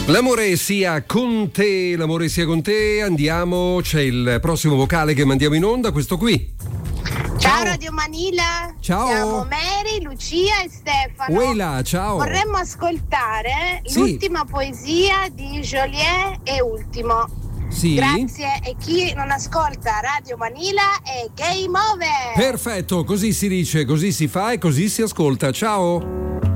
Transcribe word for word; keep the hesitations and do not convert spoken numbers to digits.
L'amore sia con te, l'amore sia con te. Andiamo, c'è il prossimo vocale che mandiamo in onda, questo qui. Ciao, ciao Radio Manila. Ciao. Siamo Mary, Lucia e Stefano. Uela, ciao. Vorremmo ascoltare sì. l'ultima poesia di Joliet e Ultimo. Sì. Grazie, e chi non ascolta Radio Manila è game over. Perfetto, così si dice, così si fa e così si ascolta. Ciao.